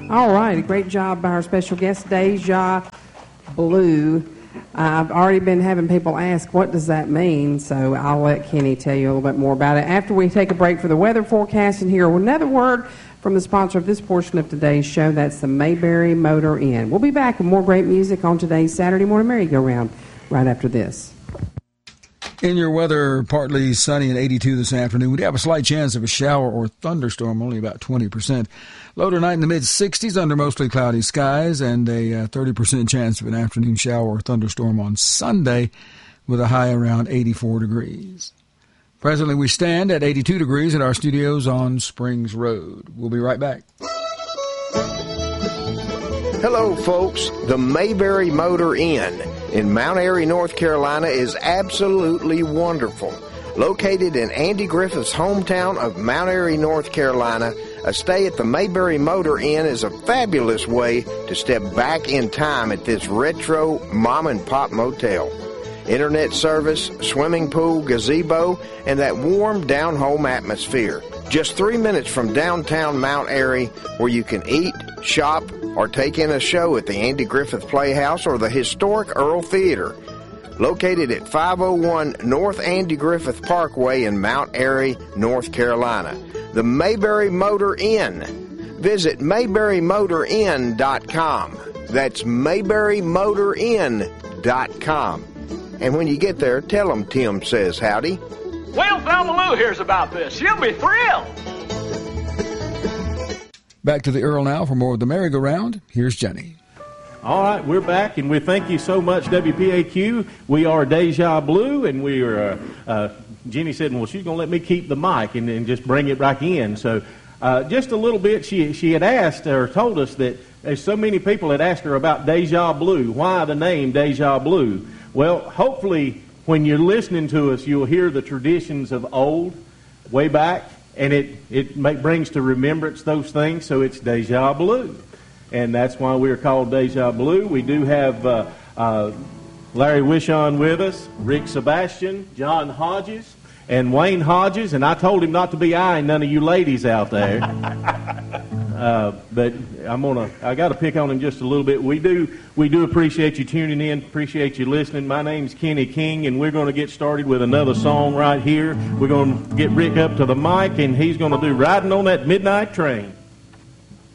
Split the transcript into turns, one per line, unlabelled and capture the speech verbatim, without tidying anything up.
All right, a great job by our special guest, Deja Blue. I've already been having people ask, what does that mean? So I'll let Kenny tell you a little bit more about it after we take a break for the weather forecast and hear another word from the sponsor of this portion of today's show. That's the Mayberry Motor Inn. We'll be back with more great music on today's Saturday Morning Merry-Go-Round right after this.
In your weather, partly sunny and eighty-two this afternoon. We have a slight chance of a shower or thunderstorm, only about twenty percent. Low tonight in the mid-sixties under mostly cloudy skies, and a uh, thirty percent chance of an afternoon shower or thunderstorm on Sunday with a high around eighty-four degrees. Presently, we stand at eighty-two degrees at our studios on Springs Road. We'll be right back.
Hello, folks. The Mayberry Motor Inn in Mount Airy, North Carolina is absolutely wonderful. Located in Andy Griffith's hometown of Mount Airy, North Carolina, a stay at the Mayberry Motor Inn is a fabulous way to step back in time at this retro mom-and-pop motel. Internet service, swimming pool, gazebo, and that warm down-home atmosphere. Just three minutes from downtown Mount Airy, where you can eat, shop, or take in a show at the Andy Griffith Playhouse or the historic Earl Theater. Located at five oh one North Andy Griffith Parkway in Mount Airy, North Carolina. The Mayberry Motor Inn. Visit mayberry motor inn dot com. That's mayberry motor inn dot com. And when you get there, tell them Tim says howdy.
Well, Thelma Lou hears about this. She'll be thrilled.
Back to the Earl now for more of the merry-go-round. Here's Jenny.
All right, we're back, and we thank you so much, W P A Q. We are Deja Blue, and we are, uh, uh, Jenny said, well, she's going to let me keep the mic and, and just bring it back in. So uh, just a little bit, she, she had asked or told us that there's so many people that asked her about Deja Blue. Why the name Deja Blue? Well, hopefully when you're listening to us, you'll hear the traditions of old, way back, and it, it make, brings to remembrance those things, so it's Deja Blue. And that's why we're called Deja Blue. We do have uh, uh, Larry Wishon with us, Rick Sebastian, John Hodges, and Wayne Hodges, and I told him not to be eyeing none of you ladies out there. uh, but I'm gonna, I got to pick on him just a little bit. We do, we do appreciate you tuning in, appreciate you listening. My name's Kenny King, and we're going to get started with another song right here. We're going to get Rick up to the mic, and he's going to do Riding on That Midnight Train.